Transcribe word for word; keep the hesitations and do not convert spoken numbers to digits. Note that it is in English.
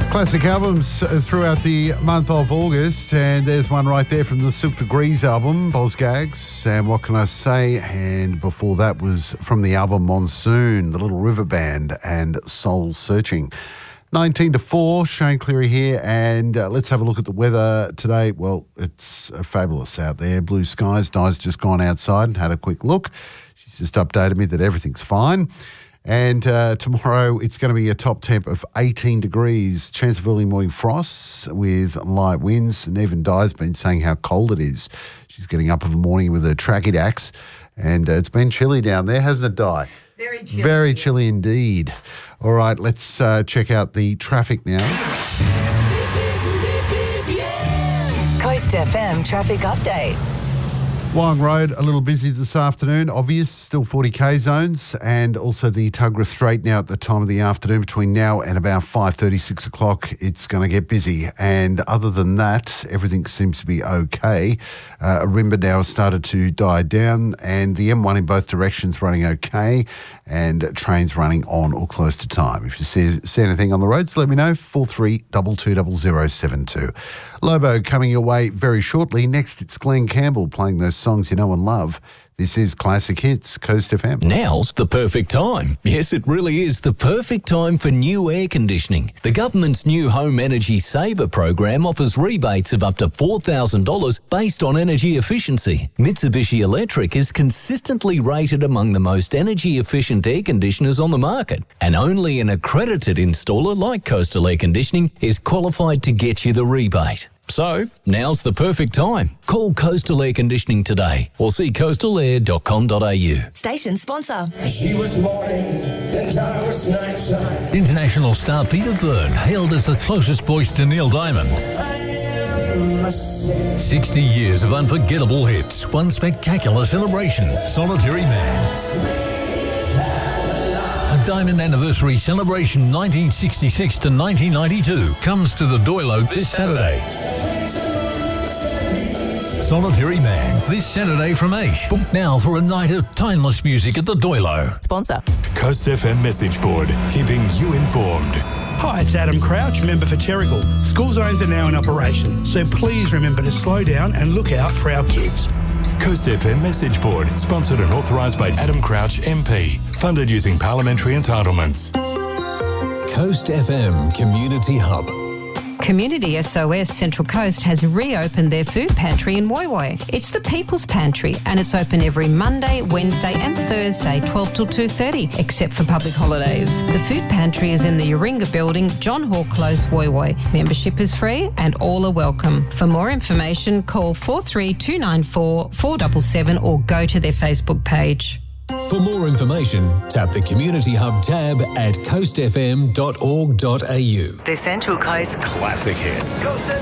Classic albums throughout the month of August, and there's one right there from the Silk Degrees album, Bozgags, and What Can I Say? And before that was from the album Monsoon, the Little River Band, and Soul Searching. nineteen to four, Shane Cleary here, and uh, let's have a look at the weather today. Well, it's uh, fabulous out there, blue skies. Di's just gone outside and had a quick look. She's just updated me that everything's fine. And uh, tomorrow it's going to be a top temp of eighteen degrees, chance of early morning frosts with light winds. And even Di's been saying how cold it is. She's getting up in the morning with her tracky dacks, and uh, it's been chilly down there, hasn't it, Di? Very chilly. Very chilly indeed. All right, let's uh, check out the traffic now. Coast F M traffic update. Wyong Road, a little busy this afternoon. Obvious, still forty k zones, and also the Tuggerah Strait now at the time of the afternoon. Between now and about five thirty, six o'clock, it's going to get busy. And other than that, everything seems to be okay. Uh, Arimba now has started to die down, and the M one in both directions running okay, and trains running on or close to time. If you see, see anything on the roads, let me know. four three two two zero zero seven two. Lobo coming your way very shortly. Next, it's Glenn Campbell playing those songs you know and love. This is Classic Hits, Coast F M. Now's the perfect time. Yes, it really is the perfect time for new air conditioning. The government's new Home Energy Saver program offers rebates of up to four thousand dollars based on energy efficiency. Mitsubishi Electric is consistently rated among the most energy efficient air conditioners on the market, and only an accredited installer like Coastal Air Conditioning is qualified to get you the rebate. So, now's the perfect time. Call Coastal Air Conditioning today or see coastal air dot com dot a u. Station sponsor. She was morning, and I was nighttime. International star Peter Byrne, hailed as the closest voice to Neil Diamond. sixty years of unforgettable hits, one spectacular celebration, Solitary Man. A Diamond Anniversary Celebration nineteen sixty-six to nineteen ninety-two comes to the Doilo this Saturday. Solitary Man, this Saturday from eight. Book now for a night of timeless music at the Doilo. Sponsor. Coast F M message board, keeping you informed. Hi, it's Adam Crouch, member for Terrigal. School zones are now in operation, so please remember to slow down and look out for our kids. Coast F M message board, sponsored and authorised by Adam Crouch M P, funded using parliamentary entitlements. Coast F M Community Hub. Community S O S Central Coast has reopened their food pantry in Woy Woy. It's the People's Pantry, and it's open every Monday, Wednesday and Thursday, twelve till two thirty, except for public holidays. The food pantry is in the Yoringa building, John Hall Close, Woy Woy. Membership is free and all are welcome. For more information, call four three two nine four four seven seven or go to their Facebook page. For more information, tap the Community Hub tab at coast f m dot org dot a u. The Central Coast Classic Hits.